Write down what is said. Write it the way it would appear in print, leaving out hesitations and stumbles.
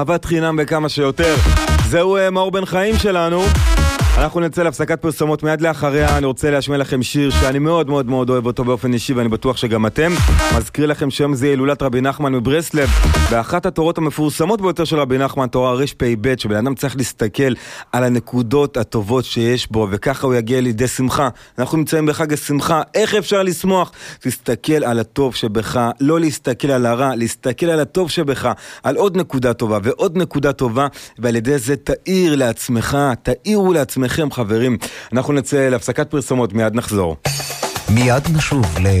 אהבת חינם בכמה שיותר. זהו מאור בן חיים שלנו. אנחנו נצא להפסקת פרסומות מיד לאחריה. אני רוצה להשמיע לכם שיר שאני מאוד מאוד מאוד אוהב אותו באופן אישי, ואני בטוח שגם אתם. מזכיר לכם שם זה הילולת רבי נחמן מברסלב, באחת התורות המפורסמות ביותר של רבי נחמן, תורה רפ"ב, שבן אדם צריך להסתכל על הנקודות הטובות שיש בו, וככה הוא יגיע לידי שמחה. אנחנו נמצאים בחג השמחה. איך אפשר לשמוח? תסתכל על הטוב שבך, לא להסתכל על הרע, להסתכל על הטוב שבך, על עוד נקודה טובה ועוד נקודה טובה, ועל ידי זה תאיר לעצמך, תאירו לעצמכם חברים. אנחנו נצא להפסקת פרסומות, מיד נחזור. מיד נשוב